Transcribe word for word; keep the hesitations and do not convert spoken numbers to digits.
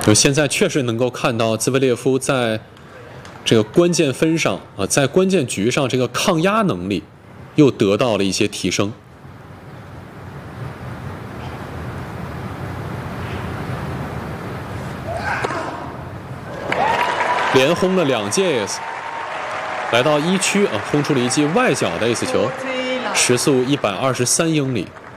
就现在确实能够看到兹维列夫在这个关键分上啊，在关键局上这个抗压能力又得到了一些提升。连轰了两记 ace， 来到一区啊，轰出了一记外角的 ace 球，时速一百二十三英里。